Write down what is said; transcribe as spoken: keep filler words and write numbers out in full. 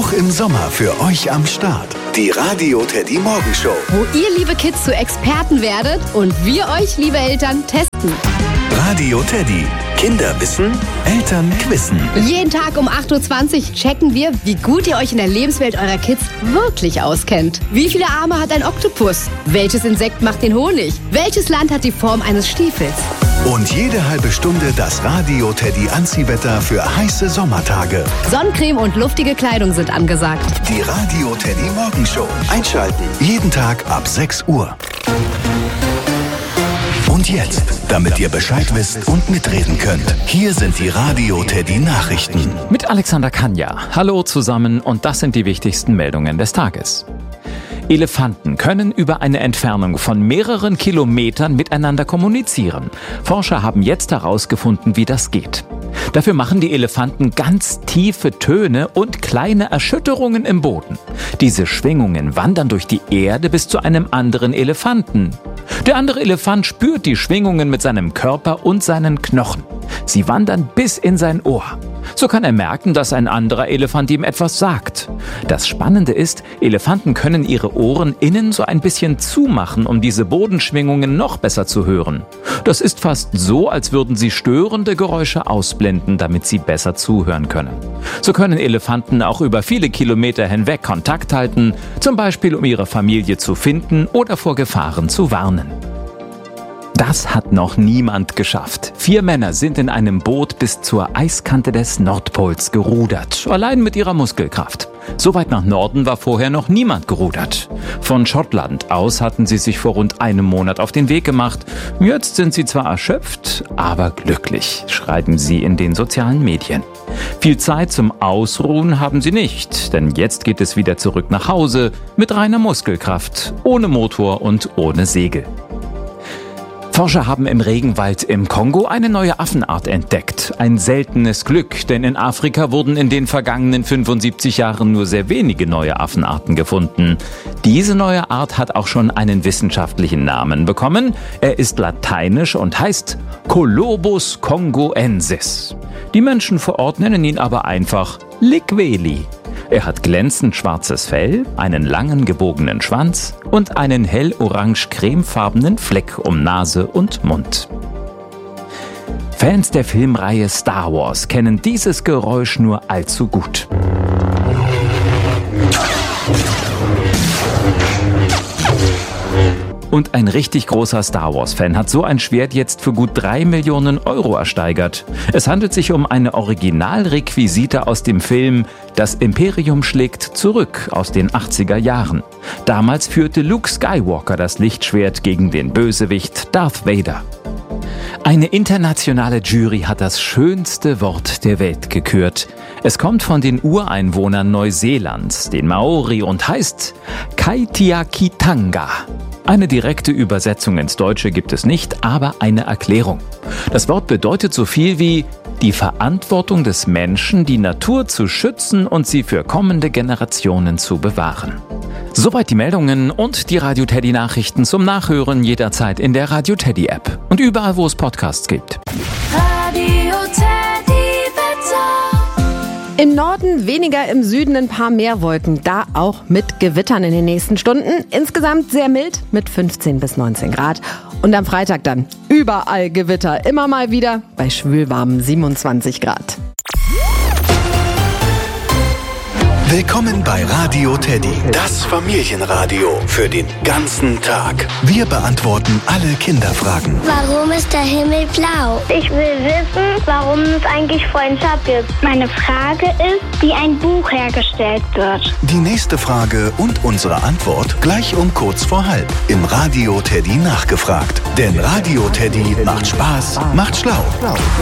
Auch im Sommer für euch am Start. Die Radio Teddy Morgenshow. Wo ihr, liebe Kids, zu Experten werdet und wir euch, liebe Eltern, testen. Radio Teddy. Kinder wissen, Eltern quizzen. Jeden Tag um acht Uhr zwanzig checken wir, wie gut ihr euch in der Lebenswelt eurer Kids wirklich auskennt. Wie viele Arme hat ein Oktopus? Welches Insekt macht den Honig? Welches Land hat die Form eines Stiefels? Und jede halbe Stunde das Radio Teddy Anziehwetter für heiße Sommertage. Sonnencreme und luftige Kleidung sind angesagt. Die Radio Teddy Morgenshow. Einschalten. Jeden Tag ab sechs Uhr. Und jetzt, damit ihr Bescheid wisst und mitreden könnt, hier sind die Radio Teddy Nachrichten. Mit Alexander Kanja. Hallo zusammen und das sind die wichtigsten Meldungen des Tages. Elefanten können über eine Entfernung von mehreren Kilometern miteinander kommunizieren. Forscher haben jetzt herausgefunden, wie das geht. Dafür machen die Elefanten ganz tiefe Töne und kleine Erschütterungen im Boden. Diese Schwingungen wandern durch die Erde bis zu einem anderen Elefanten. Der andere Elefant spürt die Schwingungen mit seinem Körper und seinen Knochen. Sie wandern bis in sein Ohr. So kann er merken, dass ein anderer Elefant ihm etwas sagt. Das Spannende ist, Elefanten können ihre Ohren innen so ein bisschen zumachen, um diese Bodenschwingungen noch besser zu hören. Das ist fast so, als würden sie störende Geräusche ausblenden, damit sie besser zuhören können. So können Elefanten auch über viele Kilometer hinweg Kontakt halten, zum Beispiel um ihre Familie zu finden oder vor Gefahren zu warnen. Das hat noch niemand geschafft. Vier Männer sind in einem Boot bis zur Eiskante des Nordpols gerudert, allein mit ihrer Muskelkraft. So weit nach Norden war vorher noch niemand gerudert. Von Schottland aus hatten sie sich vor rund einem Monat auf den Weg gemacht. Jetzt sind sie zwar erschöpft, aber glücklich, schreiben sie in den sozialen Medien. Viel Zeit zum Ausruhen haben sie nicht, denn jetzt geht es wieder zurück nach Hause mit reiner Muskelkraft, ohne Motor und ohne Segel. Forscher haben im Regenwald im Kongo eine neue Affenart entdeckt. Ein seltenes Glück, denn in Afrika wurden in den vergangenen fünfundsiebzig Jahren nur sehr wenige neue Affenarten gefunden. Diese neue Art hat auch schon einen wissenschaftlichen Namen bekommen. Er ist lateinisch und heißt Colobus congoensis. Die Menschen vor Ort nennen ihn aber einfach Likweli. Er hat glänzend schwarzes Fell, einen langen gebogenen Schwanz und einen hell-orange-cremefarbenen Fleck um Nase und Mund. Fans der Filmreihe Star Wars kennen dieses Geräusch nur allzu gut. Und ein richtig großer Star Wars-Fan hat so ein Schwert jetzt für gut drei Millionen Euro ersteigert. Es handelt sich um eine Originalrequisite aus dem Film Das Imperium schlägt zurück aus den achtziger Jahren. Damals führte Luke Skywalker das Lichtschwert gegen den Bösewicht Darth Vader. Eine internationale Jury hat das schönste Wort der Welt gekürt. Es kommt von den Ureinwohnern Neuseelands, den Maori, und heißt Kaitiakitanga. Eine direkte Übersetzung ins Deutsche gibt es nicht, aber eine Erklärung. Das Wort bedeutet so viel wie die Verantwortung des Menschen, die Natur zu schützen und sie für kommende Generationen zu bewahren. Soweit die Meldungen und die Radio Teddy Nachrichten zum Nachhören jederzeit in der Radio Teddy App und überall, wo es Podcasts gibt. Radio Teddy Wetter. Im Norden weniger, im Süden ein paar mehr Wolken, da auch mit Gewittern in den nächsten Stunden. Insgesamt sehr mild mit fünfzehn bis neunzehn Grad. Und am Freitag dann überall Gewitter, immer mal wieder bei schwülwarmen siebenundzwanzig Grad. Willkommen bei Radio Teddy, das Familienradio für den ganzen Tag. Wir beantworten alle Kinderfragen. Warum ist der Himmel blau? Ich will wissen, warum es eigentlich Freundschaft gibt. Meine Frage ist, wie ein Buch hergestellt wird. Die nächste Frage und unsere Antwort gleich um kurz vor halb im Radio Teddy nachgefragt. Denn Radio Teddy macht Spaß, macht schlau.